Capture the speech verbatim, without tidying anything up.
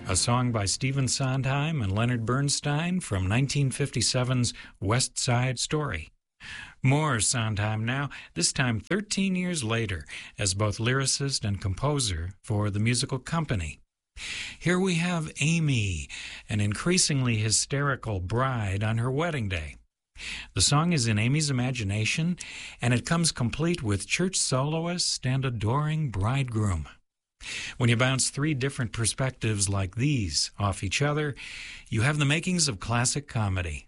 a song by Stephen Sondheim and Leonard Bernstein from nineteen fifty-seven's West Side Story. More Sondheim now, this time thirteen years later, as both lyricist and composer for the musical company. Here we have Amy, an increasingly hysterical bride on her wedding day. The song is in Amy's imagination, and it comes complete with church soloist and adoring bridegroom. When you bounce three different perspectives like these off each other, you have the makings of classic comedy.